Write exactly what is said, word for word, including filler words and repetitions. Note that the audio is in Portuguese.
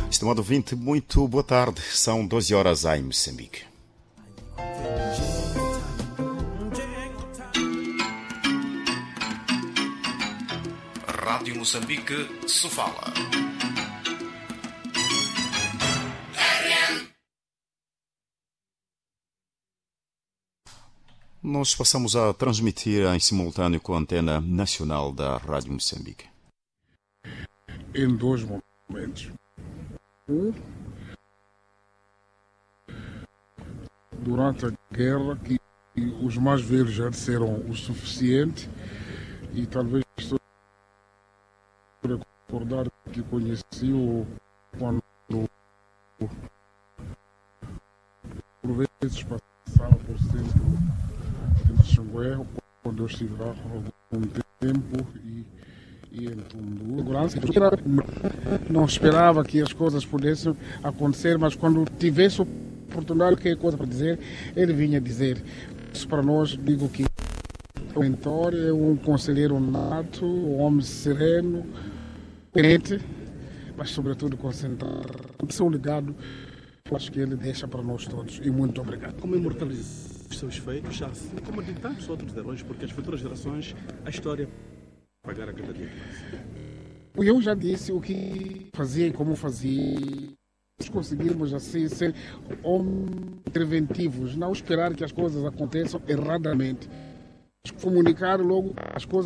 Estimado ouvinte, muito boa tarde. São doze horas em Moçambique. Rádio Moçambique, Sofala. Nós passamos a transmitir em simultâneo com a antena nacional da Rádio Moçambique. Em dois momentos. Um, durante a guerra, que os mais velhos já disseram o suficiente, e talvez estou a recordar que conheci-o quando por vezes passava por centro de Xangué, quando eu estive lá há algum tempo, e e em Tundu. Não esperava que as coisas pudessem acontecer, mas quando tivesse oportunidade, qualquer coisa para dizer, ele vinha dizer. Isso para nós, digo que o mentor é um conselheiro nato, um homem sereno, crente, mas sobretudo concentrado. Seu legado, acho que ele deixa para nós todos. E muito obrigado. Como imortalizar os seus feitos, já assim como de tantos outros heróis, porque as futuras gerações, a história pagar a cada dia. Eu já disse o que fazia e como fazia. Nós conseguirmos assim ser interventivos, não esperar que as coisas aconteçam erradamente. Comunicar logo as coisas